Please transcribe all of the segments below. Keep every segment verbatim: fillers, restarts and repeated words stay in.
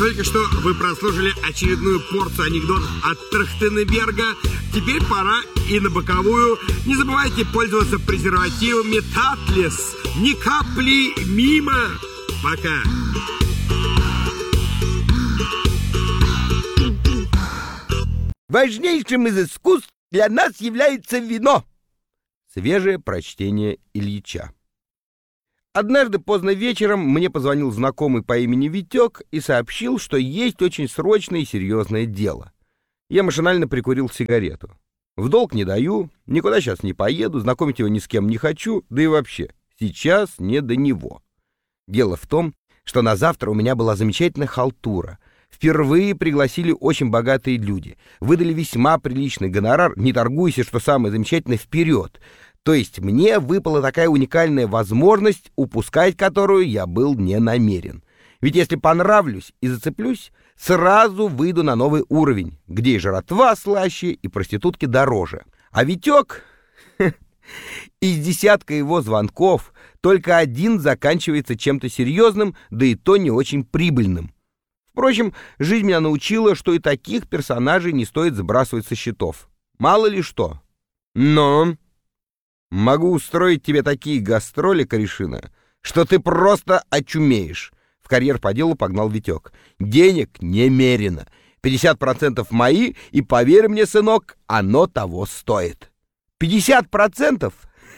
Только что вы прослушали очередную порцию анекдотов от Трахтенберга. Теперь пора и на боковую. Не забывайте пользоваться презервативами Татлес. Ни капли мимо. Пока. Важнейшим из искусств для нас является вино. Свежее прочтение Ильича. Однажды поздно вечером мне позвонил знакомый по имени Витек и сообщил, что есть очень срочное и серьезное дело. Я машинально прикурил сигарету. В долг не даю, никуда сейчас не поеду, знакомить его ни с кем не хочу, да и вообще, сейчас не до него. Дело в том, что на завтра у меня была замечательная халтура. Впервые пригласили очень богатые люди, выдали весьма приличный гонорар, не торгуйся, что самое замечательное, вперед. То есть мне выпала такая уникальная возможность, упускать которую я был не намерен. Ведь если понравлюсь и зацеплюсь, сразу выйду на новый уровень, где и жратва слаще, и проститутки дороже. А Витек... Из десятка его звонков только один заканчивается чем-то серьезным, да и то не очень прибыльным. Впрочем, жизнь меня научила, что и таких персонажей не стоит сбрасывать со счетов. Мало ли что. Но... Могу устроить тебе такие гастроли, корешина, что ты просто очумеешь. В карьер по делу погнал Витек. Денег немерено. пятьдесят процентов мои, и поверь мне, сынок, оно того стоит. пятьдесят процентов?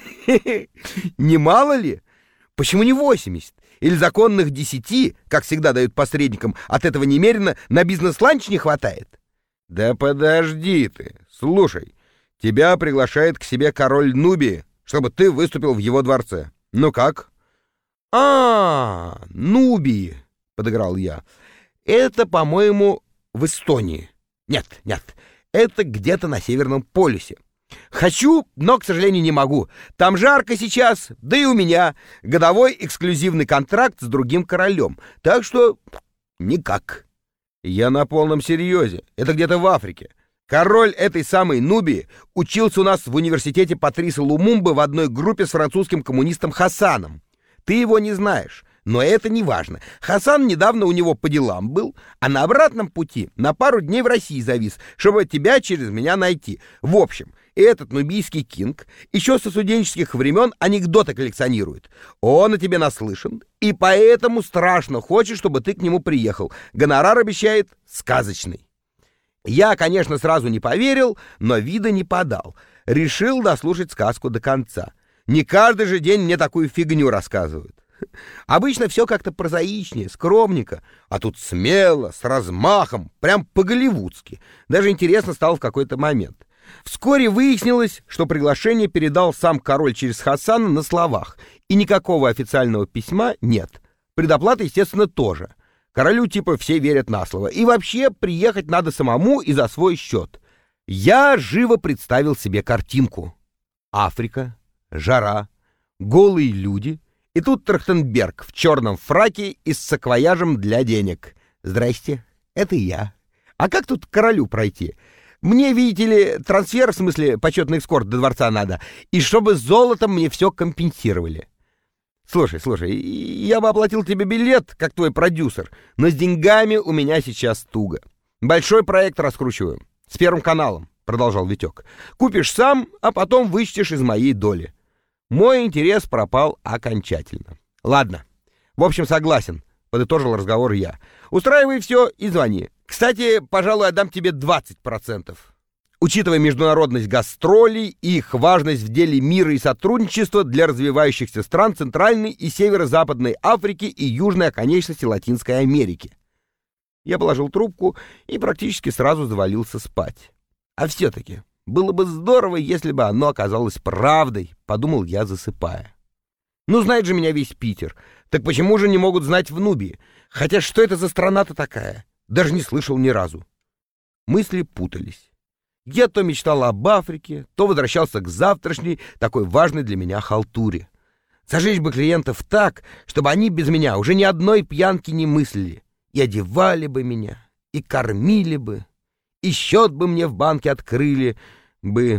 Не мало ли? Почему не восемьдесят? Или законных десяти, как всегда дают посредникам, от этого немерено на бизнес-ланч не хватает? Да подожди ты, слушай. Тебя приглашает к себе король Нубии, чтобы ты выступил в его дворце. Ну как? А, Нубии, подыграл я. Это, по-моему, в Эстонии. Нет, нет, это где-то на Северном полюсе. Хочу, но, к сожалению, не могу. Там жарко сейчас, да и у меня годовой эксклюзивный контракт с другим королем. Так что никак. Я на полном серьезе. Это где-то в Африке. Король этой самой Нубии учился у нас в университете Патриса Лумумбы в одной группе с французским коммунистом Хасаном. Ты его не знаешь, но это не важно. Хасан недавно у него по делам был, а на обратном пути на пару дней в России завис, чтобы тебя через меня найти. В общем, этот нубийский кинг еще со студенческих времен анекдоты коллекционирует. Он о тебе наслышан, и поэтому страшно хочет, чтобы ты к нему приехал. Гонорар обещает сказочный. Я, конечно, сразу не поверил, но вида не подал. Решил дослушать сказку до конца. Не каждый же день мне такую фигню рассказывают. Обычно все как-то прозаичнее, скромненько, а тут смело, с размахом, прям по-голливудски. Даже интересно стало в какой-то момент. Вскоре выяснилось, что приглашение передал сам король через Хасана на словах, и никакого официального письма нет. Предоплата, естественно, тоже. Королю типа все верят на слово. И вообще приехать надо самому и за свой счет. Я живо представил себе картинку. Африка, жара, голые люди. И тут Трахтенберг в черном фраке и с саквояжем для денег. Здрасте, это я. А как тут к королю пройти? Мне, видите ли, трансфер, в смысле почетный эскорт до дворца надо. И чтобы золотом мне все компенсировали. Слушай, слушай, я бы оплатил тебе билет, как твой продюсер, но с деньгами у меня сейчас туго. Большой проект раскручиваю. С Первым каналом, продолжал Витек. Купишь сам, а потом вычтешь из моей доли. Мой интерес пропал окончательно. Ладно, в общем, согласен, подытожил разговор я. Устраивай все и звони. Кстати, пожалуй, отдам тебе двадцать процентов. Учитывая международность гастролей и их важность в деле мира и сотрудничества для развивающихся стран Центральной и Северо-Западной Африки и южной оконечности Латинской Америки. Я положил трубку и практически сразу завалился спать. А все-таки было бы здорово, если бы оно оказалось правдой, подумал я, засыпая. Ну, знает же меня весь Питер. Так почему же не могут знать в Нубии? Хотя что это за страна-то такая? Даже не слышал ни разу. Мысли путались. Я то мечтал об Африке, то возвращался к завтрашней, такой важной для меня халтуре. Зажечь бы клиентов так, чтобы они без меня уже ни одной пьянки не мыслили. И одевали бы меня, и кормили бы, и счет бы мне в банке открыли бы.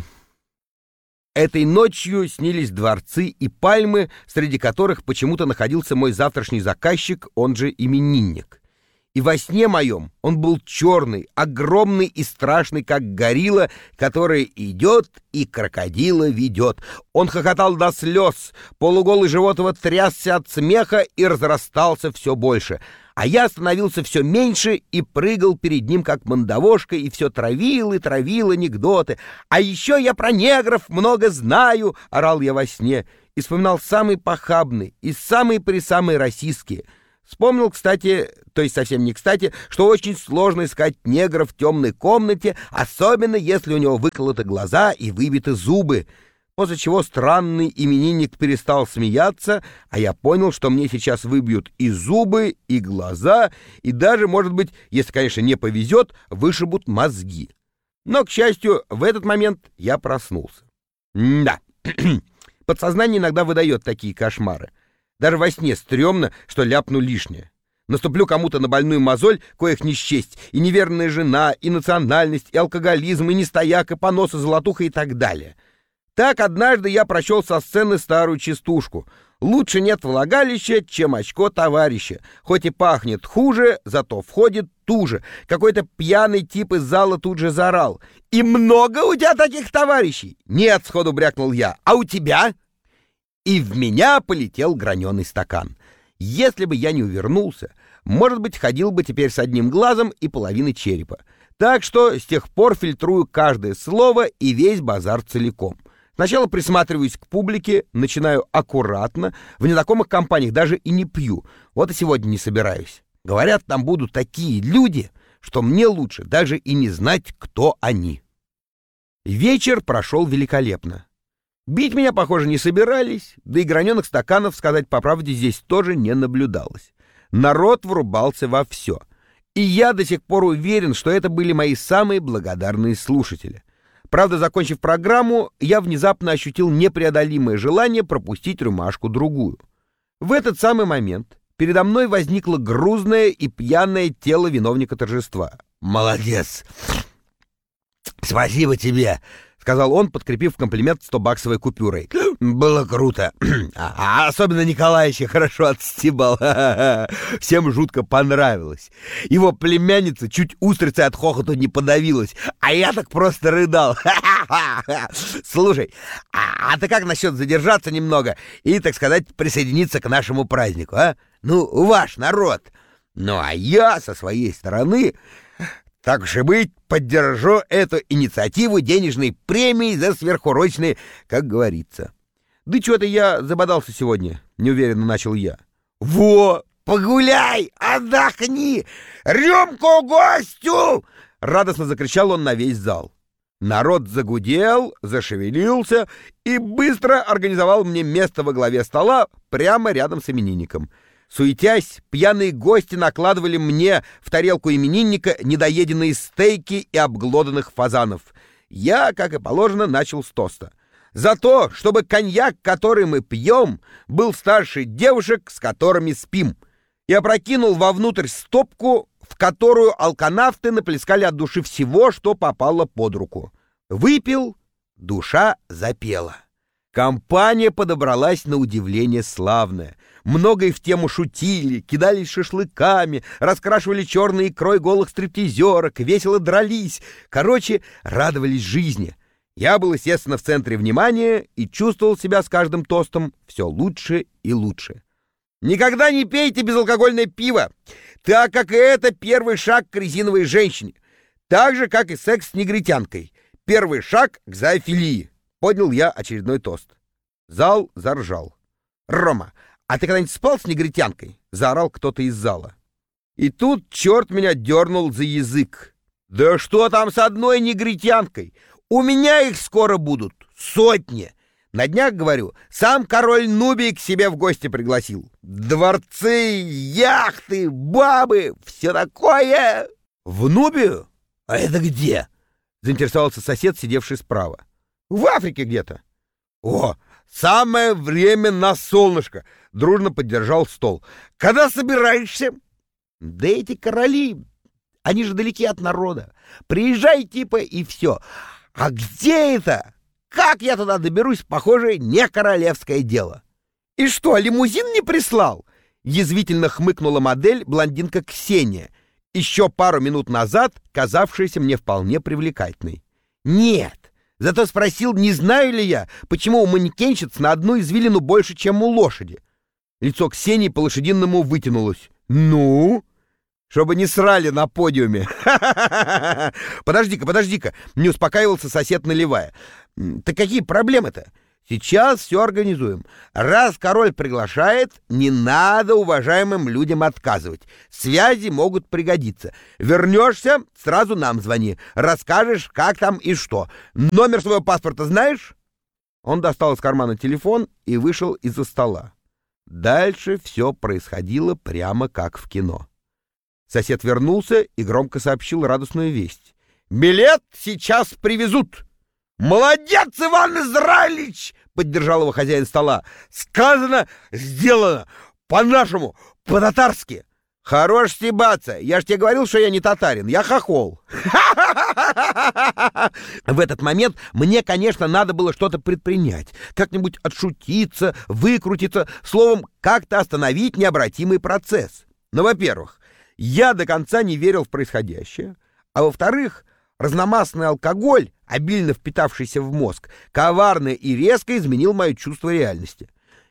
Этой ночью снились дворцы и пальмы, среди которых почему-то находился мой завтрашний заказчик, он же именинник. И во сне моем он был черный, огромный и страшный, как горилла, которая идет и крокодила ведет. Он хохотал до слез, полуголый живот его трясся от смеха и разрастался все больше. А я становился все меньше и прыгал перед ним, как мандавошка, и все травил и травил анекдоты. «А еще я про негров много знаю!» — орал я во сне. И вспоминал самые похабные и самые-пресамые российские. Вспомнил, кстати, то есть совсем не кстати, что очень сложно искать негра в темной комнате, особенно если у него выколоты глаза и выбиты зубы. После чего странный именинник перестал смеяться, а я понял, что мне сейчас выбьют и зубы, и глаза, и даже, может быть, если, конечно, не повезет, вышибут мозги. Но, к счастью, в этот момент я проснулся. Да, подсознание иногда выдает такие кошмары. Даже во сне стрёмно, что ляпну лишнее. Наступлю кому-то на больную мозоль, коих не счесть, и неверная жена, и национальность, и алкоголизм, и нестояк, и понос, и золотуха, и так далее. Так однажды я прочел со сцены старую частушку. «Лучше нет влагалища, чем очко товарища. Хоть и пахнет хуже, зато входит туже». Какой-то пьяный тип из зала тут же заорал: «И много у тебя таких товарищей?» «Нет», — сходу брякнул я. «А у тебя?» И в меня полетел граненый стакан. Если бы я не увернулся, может быть, ходил бы теперь с одним глазом и половиной черепа. Так что с тех пор фильтрую каждое слово и весь базар целиком. Сначала присматриваюсь к публике, начинаю аккуратно, в незнакомых компаниях даже и не пью. Вот и сегодня не собираюсь. Говорят, там будут такие люди, что мне лучше даже и не знать, кто они. Вечер прошел великолепно. Бить меня, похоже, не собирались, да и граненых стаканов, сказать по правде, здесь тоже не наблюдалось. Народ врубался во все. И я до сих пор уверен, что это были мои самые благодарные слушатели. Правда, закончив программу, я внезапно ощутил непреодолимое желание пропустить рюмашку-другую. В этот самый момент передо мной возникло грузное и пьяное тело виновника торжества. «Молодец! Спасибо тебе!» — сказал он, подкрепив комплимент стобаксовой купюрой. «Было круто. А особенно Николаевича хорошо отстебал. Всем жутко понравилось. Его племянница чуть устрицей от хохота не подавилась, а я так просто рыдал. Слушай, а, а ты как насчет задержаться немного и, так сказать, присоединиться к нашему празднику, а? Ну, ваш народ. Ну, а я со своей стороны... Так уж и быть, поддержу эту инициативу денежной премии за сверхурочные, как говорится». «Да чё-то я забодался сегодня», — неуверенно начал я. «Во! Погуляй! Отдохни! Рюмку гостю!» — радостно закричал он на весь зал. Народ загудел, зашевелился и быстро организовал мне место во главе стола прямо рядом с именинником. Суетясь, пьяные гости накладывали мне в тарелку именинника недоеденные стейки и обглоданных фазанов. Я, как и положено, начал с тоста. За то, чтобы коньяк, который мы пьем, был старше девушек, с которыми спим. И опрокинул вовнутрь стопку, в которую алканавты наплескали от души всего, что попало под руку. Выпил, душа запела. Компания подобралась на удивление славная. Много и в тему шутили, кидались шашлыками, раскрашивали черной икрой голых стриптизерок, весело дрались. Короче, радовались жизни. Я был, естественно, в центре внимания и чувствовал себя с каждым тостом все лучше и лучше. Никогда не пейте безалкогольное пиво, так как и это первый шаг к резиновой женщине. Так же, как и секс с негритянкой. Первый шаг к зоофилии. Поднял я очередной тост. Зал заржал. «Рома, а ты когда-нибудь спал с негритянкой?» — заорал кто-то из зала. И тут черт меня дернул за язык. «Да что там с одной негритянкой? У меня их скоро будут сотни. На днях, говорю, сам король Нубий к себе в гости пригласил. Дворцы, яхты, бабы, все такое!» «В Нубию? А это где?» — заинтересовался сосед, сидевший справа. «В Африке где-то». «О, самое время на солнышко!» — дружно поддержал стол. «Когда собираешься?» «Да эти короли, они же далеки от народа. Приезжай типа и все. А где это? Как я туда доберусь, похоже, не королевское дело». «И что, лимузин не прислал?» — язвительно хмыкнула модель блондинка Ксения. еще пару минут назад казавшаяся мне вполне привлекательной. Нет, зато спросил, не знаю ли я, почему у манекенщиц на одну извилину больше, чем у лошади. Лицо Ксении по-лошадиному вытянулось. «Ну?» «Чтобы не срали на подиуме». «Подожди-ка, подожди-ка», — не успокаивался сосед, наливая. «Так какие проблемы-то? Сейчас все организуем. Раз король приглашает, не надо уважаемым людям отказывать. Связи могут пригодиться. Вернешься, сразу нам звони. Расскажешь, как там и что. Номер своего паспорта знаешь?» Он достал из кармана телефон и вышел из-за стола. Дальше все происходило прямо как в кино. Сосед вернулся и громко сообщил радостную весть. «Билет сейчас привезут!» «Молодец, Иван Израилевич!» — поддержал его хозяин стола. «Сказано, сделано! По-нашему, по-татарски!» «Хорош стебаться! Я ж тебе говорил, что я не татарин, я хохол!» В этот момент мне, конечно, надо было что-то предпринять, как-нибудь отшутиться, выкрутиться, словом, как-то остановить необратимый процесс. Но, во-первых, я до конца не верил в происходящее, а во-вторых, разномастный алкоголь, обильно впитавшийся в мозг, коварно и резко изменил мое чувство реальности.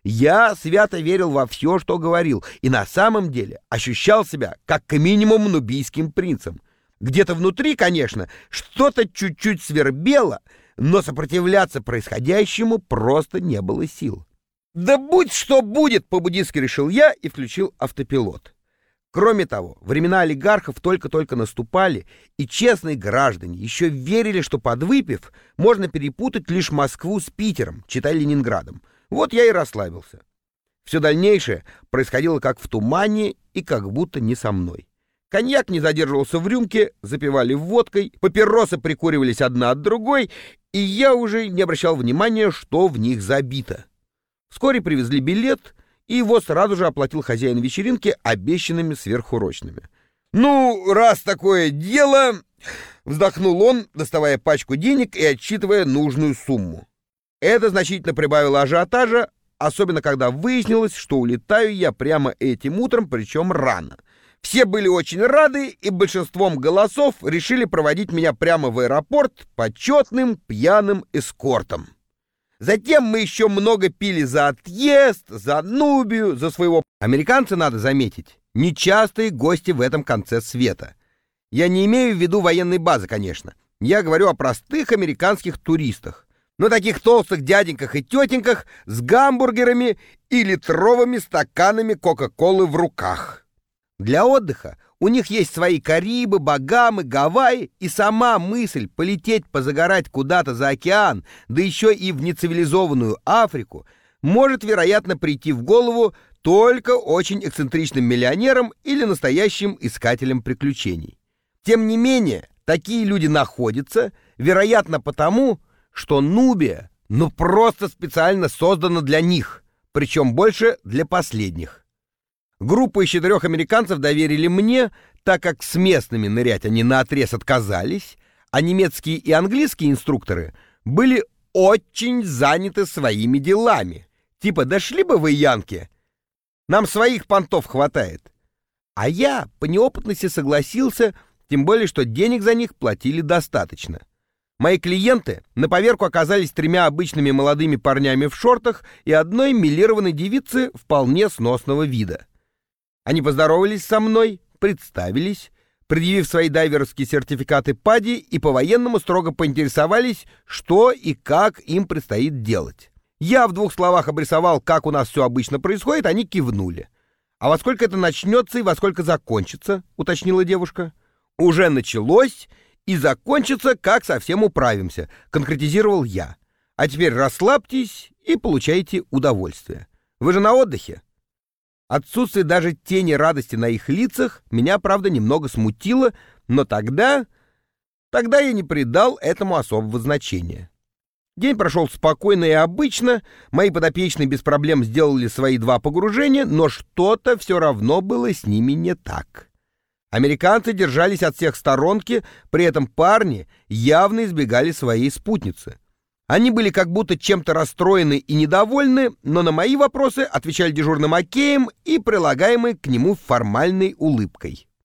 Я свято верил во все, что говорил, и на самом деле ощущал себя как минимум нубийским принцем. Где-то внутри, конечно, что-то чуть-чуть свербело, но сопротивляться происходящему просто не было сил. «Да будь что будет!» — по-буддистски решил я и включил автопилот. Кроме того, времена олигархов только-только наступали, и честные граждане еще верили, что, подвыпив, можно перепутать лишь Москву с Питером, читай Ленинградом. Вот я и расслабился. Все дальнейшее происходило как в тумане и как будто не со мной. Коньяк не задерживался в рюмке, запивали водкой, папиросы прикуривались одна от другой, и я уже не обращал внимания, что в них забито. Вскоре привезли билет, и его сразу же оплатил хозяин вечеринки обещанными сверхурочными. «Ну, раз такое дело...» — вздохнул он, доставая пачку денег и отсчитывая нужную сумму. Это значительно прибавило ажиотажа, особенно когда выяснилось, что улетаю я прямо этим утром, причем рано. Все были очень рады, и большинством голосов решили проводить меня прямо в аэропорт почетным пьяным эскортом. Затем мы еще много пили за отъезд, за Нубию, за своего... Американцы, надо заметить, нечастые гости в этом конце света. Я не имею в виду военной базы, конечно. Я говорю о простых американских туристах. Но таких толстых дяденьках и тетеньках с гамбургерами и литровыми стаканами Кока-Колы в руках. Для отдыха у них есть свои Карибы, Багамы, Гавайи, и сама мысль полететь позагорать куда-то за океан, да еще и в нецивилизованную Африку, может, вероятно, прийти в голову только очень эксцентричным миллионерам или настоящим искателям приключений. Тем не менее, такие люди находятся, вероятно, потому, что Нубия, ну просто специально создана для них, причем больше для последних. Группу из четырех американцев доверили мне, так как с местными нырять они наотрез отказались, а немецкие и английские инструкторы были очень заняты своими делами. Типа, дошли бы вы, янки, нам своих понтов хватает. А я по неопытности согласился, тем более, что денег за них платили достаточно. Мои клиенты на поверку оказались тремя обычными молодыми парнями в шортах и одной милированной девицы вполне сносного вида. Они поздоровались со мной, представились, предъявив свои дайверские сертификаты ПАДИ, и по-военному строго поинтересовались, что и как им предстоит делать. Я в двух словах обрисовал, как у нас все обычно происходит, они кивнули. «А во сколько это начнется и во сколько закончится?» — уточнила девушка. «Уже началось и закончится, как совсем управимся», — конкретизировал я. «А теперь расслабьтесь и получайте удовольствие. Вы же на отдыхе». Отсутствие даже тени радости на их лицах меня, правда, немного смутило, но тогда... Тогда я не придал этому особого значения. День прошел спокойно и обычно, мои подопечные без проблем сделали свои два погружения, но что-то все равно было с ними не так. Американцы держались от всех сторонки, при этом парни явно избегали своей спутницы. Они были как будто чем-то расстроены и недовольны, но на мои вопросы отвечали дежурным океем и прилагаемой к нему формальной улыбкой.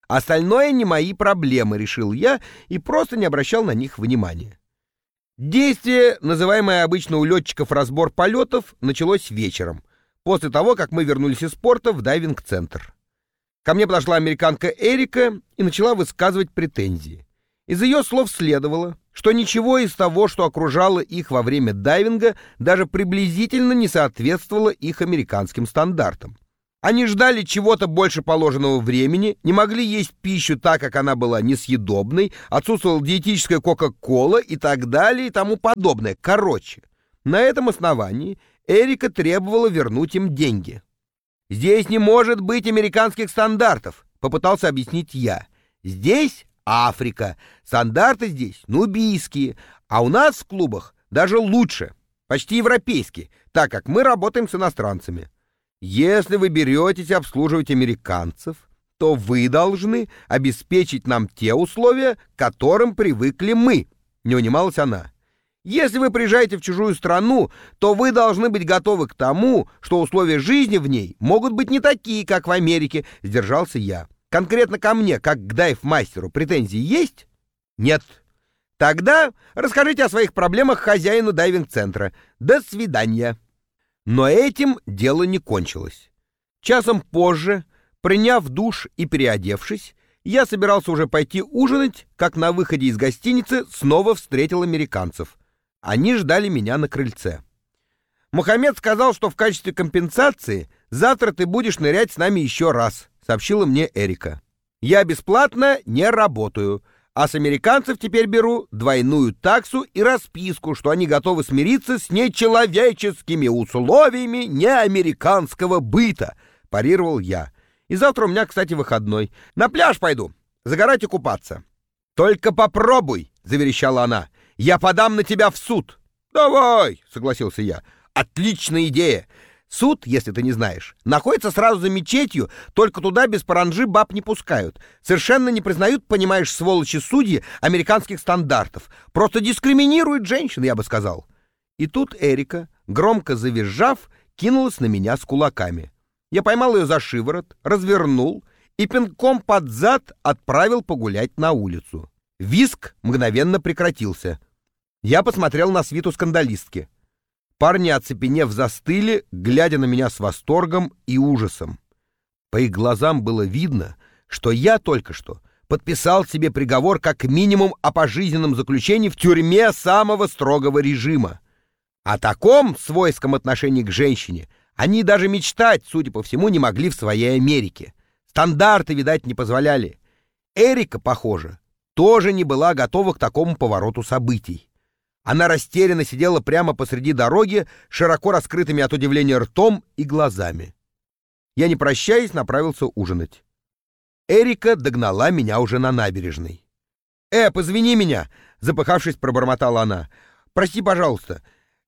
Остальное не мои проблемы, решил я и просто не обращал на них внимания. Действие, называемое обычно у летчиков разбор полетов, началось вечером, после того, как мы вернулись из порта в дайвинг-центр. Ко мне подошла американка Эрика и начала высказывать претензии. Из ее слов следовало, что ничего из того, что окружало их во время дайвинга, даже приблизительно не соответствовало их американским стандартам. Они ждали чего-то больше положенного времени, не могли есть пищу так, как она была несъедобной, отсутствовала диетическая кока-кола и так далее и тому подобное. Короче, на этом основании Эрика требовала вернуть им деньги. «Здесь не может быть американских стандартов», — попытался объяснить я. «Здесь Африка, стандарты здесь нубийские, а у нас в клубах даже лучше, почти европейские, так как мы работаем с иностранцами. Если вы беретесь обслуживать американцев, то вы должны обеспечить нам те условия, к которым привыкли мы», — не унималась она. «Если вы приезжаете в чужую страну, то вы должны быть готовы к тому, что условия жизни в ней могут быть не такие, как в Америке», — сдержался я. «Конкретно ко мне, как к дайв-мастеру, претензии есть?» «Нет». «Тогда расскажите о своих проблемах хозяину дайвинг-центра. До свидания». Но этим дело не кончилось. Часом позже, приняв душ и переодевшись, я собирался уже пойти ужинать, как на выходе из гостиницы снова встретил американцев. Они ждали меня на крыльце. «Мухаммед сказал, что в качестве компенсации завтра ты будешь нырять с нами еще раз», — сообщила мне Эрика. «Я бесплатно не работаю, а с американцев теперь беру двойную таксу и расписку, что они готовы смириться с нечеловеческими условиями неамериканского быта», — парировал я. «И завтра у меня, кстати, выходной. На пляж пойду, загорать и купаться». «Только попробуй», — заверещала она. «Я подам на тебя в суд». «Давай», — согласился я. «Отличная идея. Суд, если ты не знаешь, находится сразу за мечетью, только туда без паранджи баб не пускают. Совершенно не признают, понимаешь, сволочи судьи, американских стандартов. Просто дискриминируют женщин, я бы сказал». И тут Эрика, громко завизжав, кинулась на меня с кулаками. Я поймал ее за шиворот, развернул и пинком под зад отправил погулять на улицу. Визг мгновенно прекратился. Я посмотрел на свиту скандалистки. Парни, оцепенев, застыли, глядя на меня с восторгом и ужасом. По их глазам было видно, что я только что подписал себе приговор как минимум о пожизненном заключении в тюрьме самого строгого режима. О таком свойском отношении к женщине они даже мечтать, судя по всему, не могли в своей Америке. Стандарты, видать, не позволяли. Эрика, похоже, тоже не была готова к такому повороту событий. Она растерянно сидела прямо посреди дороги, широко раскрытыми от удивления ртом и глазами. Я, не прощаясь, направился ужинать. Эрика догнала меня уже на набережной. «Э, позвони меня!» — запыхавшись, пробормотала она. «Прости, пожалуйста.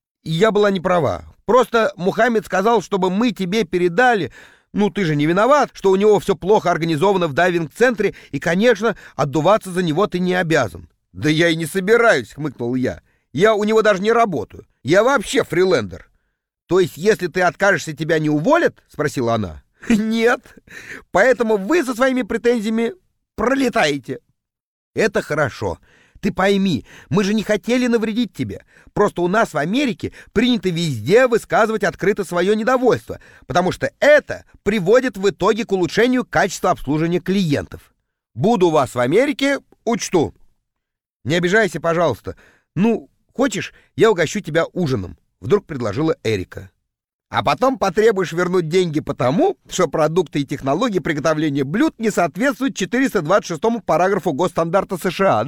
Я была не права. Просто Мухаммед сказал, чтобы мы тебе передали... Ну, ты же не виноват, что у него все плохо организовано в дайвинг-центре, и, конечно, отдуваться за него ты не обязан». «Да я и не собираюсь», — хмыкнул я. «Я у него даже не работаю. Я вообще фрилендер». «То есть, если ты откажешься, тебя не уволят?» — спросила она. «Нет. Поэтому вы со своими претензиями пролетаете». «Это хорошо. Ты пойми, мы же не хотели навредить тебе. Просто у нас в Америке принято везде высказывать открыто свое недовольство, потому что это приводит в итоге к улучшению качества обслуживания клиентов. Буду у вас в Америке, учту». «Не обижайся, пожалуйста. Ну, хочешь, я угощу тебя ужином», — вдруг предложила Эрика. «А потом потребуешь вернуть деньги потому, что продукты и технологии приготовления блюд не соответствуют четыреста двадцать шестому параграфу Госстандарта США,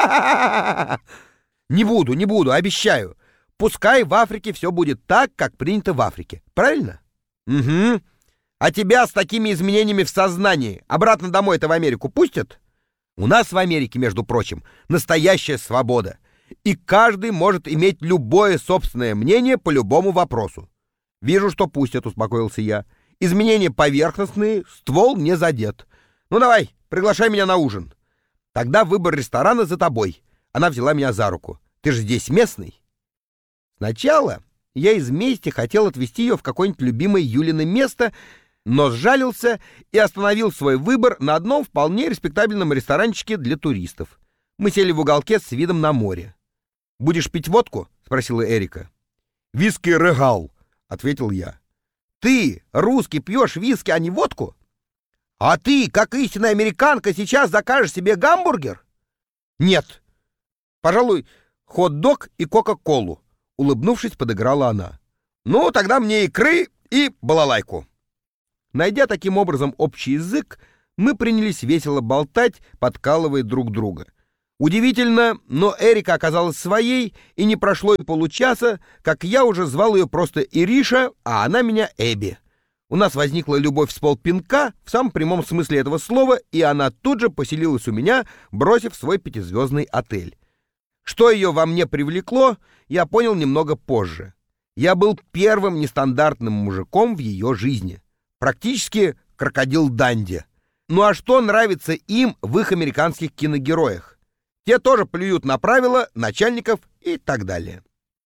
да?» «Не буду, не буду, обещаю. Пускай в Африке все будет так, как принято в Африке. Правильно?» «Угу. А тебя с такими изменениями в сознании обратно домой-то в Америку пустят? У нас в Америке, между прочим, настоящая свобода. И каждый может иметь любое собственное мнение по любому вопросу». «Вижу, что пустят», — успокоился я. «Изменения поверхностные, ствол не задет. Ну давай, приглашай меня на ужин. Тогда выбор ресторана за тобой». Она взяла меня за руку. «Ты же здесь местный?» Сначала я из мести хотел отвезти ее в какое-нибудь любимое Юлино место, но сжалился и остановил свой выбор на одном вполне респектабельном ресторанчике для туристов. Мы сели в уголке с видом на море. «Будешь пить водку?» — спросила Эрика. «Виски Регал», — ответил я. «Ты, русский, пьешь виски, а не водку? А ты, как истинная американка, сейчас закажешь себе гамбургер?» «Нет. Пожалуй, хот-дог и кока-колу», — улыбнувшись, подыграла она. «Ну, тогда мне икры и балалайку». Найдя таким образом общий язык, мы принялись весело болтать, подкалывая друг друга. Удивительно, но Эрика оказалась своей, и не прошло и получаса, как я уже звал ее просто Ириша, а она меня Эбби. У нас возникла любовь с полпинка, в самом прямом смысле этого слова, и она тут же поселилась у меня, бросив свой пятизвездный отель. Что ее во мне привлекло, я понял немного позже. Я был первым нестандартным мужиком в ее жизни. Практически крокодил Данди. Ну а что нравится им в их американских киногероях? Те тоже плюют на правила, начальников и так далее.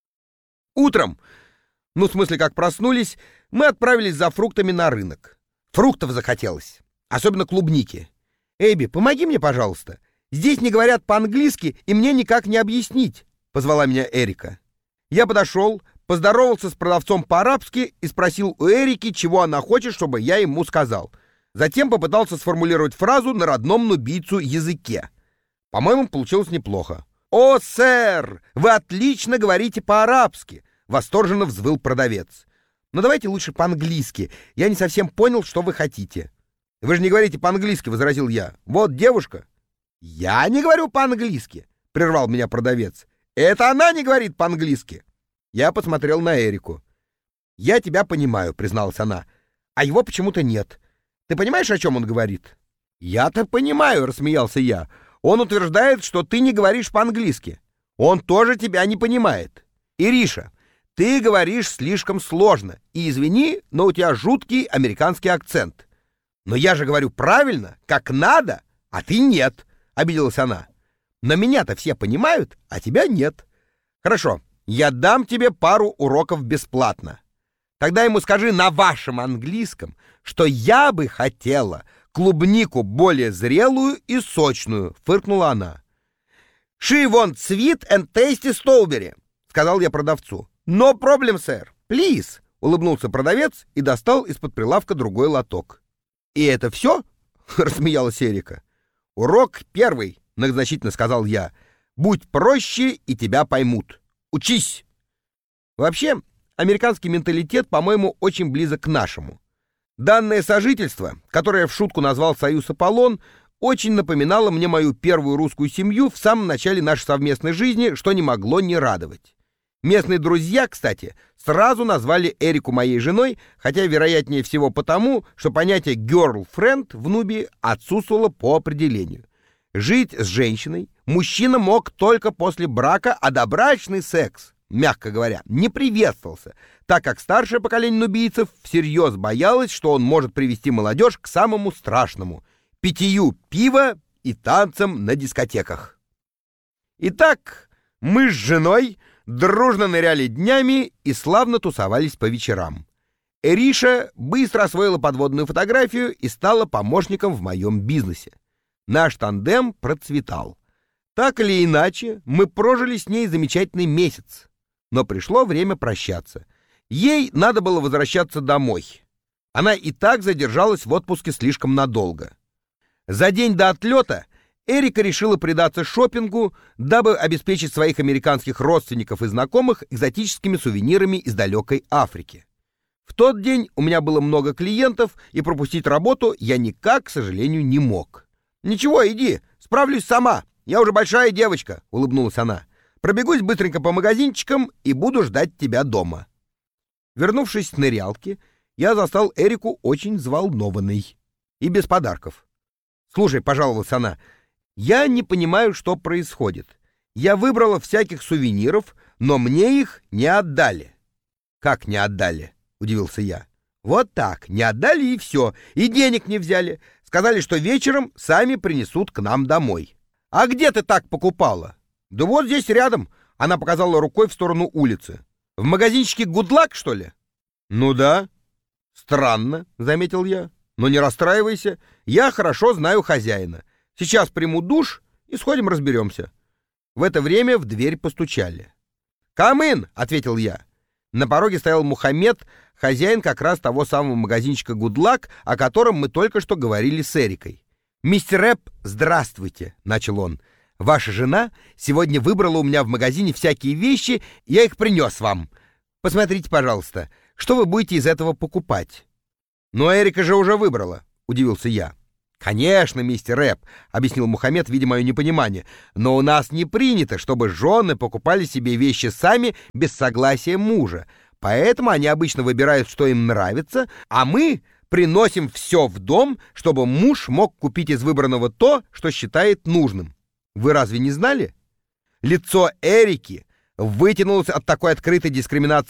Утром, ну в смысле как проснулись, мы отправились за фруктами на рынок. Фруктов захотелось, особенно клубники. «Эбби, помоги мне, пожалуйста. Здесь не говорят по-английски, и мне никак не объяснить», — позвала меня Эрика. Я подошел, поздоровался с продавцом по-арабски и спросил у Эрики, чего она хочет, чтобы я ему сказал. Затем попытался сформулировать фразу на родном нубийцу языке. По-моему, получилось неплохо. «О, сэр, вы отлично говорите по-арабски!» — восторженно взвыл продавец. «Но давайте лучше по-английски. Я не совсем понял, что вы хотите». «Вы же не говорите по-английски», — возразил я. «Вот девушка». «Я не говорю по-английски», — прервал меня продавец. «Это она не говорит по-английски». Я посмотрел на Эрику. «Я тебя понимаю», — призналась она. «А его почему-то нет. Ты понимаешь, о чем он говорит?» «Я-то понимаю», — рассмеялся я. «Он утверждает, что ты не говоришь по-английски. Он тоже тебя не понимает. Ириша, ты говоришь слишком сложно. И извини, но у тебя жуткий американский акцент». «Но я же говорю правильно, как надо, а ты нет», — обиделась она. «Но меня-то все понимают, а тебя нет». «Хорошо, я дам тебе пару уроков бесплатно. Тогда ему скажи на вашем английском, что я бы хотела клубнику более зрелую и сочную», — фыркнула она. «She wants sweet and tasty strawberry», — сказал я продавцу. «No problem, sir. Please», — улыбнулся продавец и достал из-под прилавка другой лоток. «И это все?» — рассмеялась Эрика. «Урок первый», — многозначительно сказал я. «Будь проще, и тебя поймут. Учись!» Вообще, американский менталитет, по-моему, очень близок к нашему. Данное сожительство, которое я в шутку назвал «Союз Аполлон», очень напоминало мне мою первую русскую семью в самом начале нашей совместной жизни, что не могло не радовать. Местные друзья, кстати, сразу назвали Эрику моей женой, хотя, вероятнее всего, потому, что понятие «girlfriend» в Нубии отсутствовало по определению. Жить с женщиной мужчина мог только после брака, а добрачный секс, мягко говоря, не приветствовался, так как старшее поколение нубийцев всерьез боялось, что он может привести молодежь к самому страшному — питью пива и танцам на дискотеках. Итак, мы с женой дружно ныряли днями и славно тусовались по вечерам. Эриша быстро освоила подводную фотографию и стала помощником в моем бизнесе. Наш тандем процветал. Так или иначе, мы прожили с ней замечательный месяц. Но пришло время прощаться. Ей надо было возвращаться домой. Она и так задержалась в отпуске слишком надолго. За день до отлета Эрика решила предаться шопингу, дабы обеспечить своих американских родственников и знакомых экзотическими сувенирами из далекой Африки. В тот день у меня было много клиентов, и пропустить работу я никак, к сожалению, не мог. «Ничего, иди, справлюсь сама, я уже большая девочка», — улыбнулась она. «Пробегусь быстренько по магазинчикам и буду ждать тебя дома». Вернувшись с нырялки, я застал Эрику очень взволнованной и без подарков. «Слушай», — пожаловалась она, — «я не понимаю, что происходит. Я выбрала всяких сувениров, но мне их не отдали». «Как не отдали?» — удивился я. «Вот так, не отдали и все, и денег не взяли. Сказали, что вечером сами принесут к нам домой». «А где ты так покупала?» «Да вот здесь рядом», — она показала рукой в сторону улицы. «В магазинчике «Гудлак», что ли?» «Ну да». «Странно», — заметил я. «Но не расстраивайся, я хорошо знаю хозяина. Сейчас приму душ и сходим разберемся». В это время в дверь постучали. «Come in», — ответил я. На пороге стоял Мухаммед, хозяин как раз того самого магазинчика «Гудлак», о котором мы только что говорили с Эрикой. «Мистер Рэп, здравствуйте», — начал он. «Ваша жена сегодня выбрала у меня в магазине всякие вещи, я их принес вам. Посмотрите, пожалуйста, что вы будете из этого покупать?» «Но Эрика же уже выбрала», — удивился я. «Конечно, мистер Рэп», — объяснил Мухаммед, видя мое непонимание, «но у нас не принято, чтобы жены покупали себе вещи сами без согласия мужа, поэтому они обычно выбирают, что им нравится, а мы приносим все в дом, чтобы муж мог купить из выбранного то, что считает нужным. Вы разве не знали?» Лицо Эрики вытянулось от такой открытой дискриминации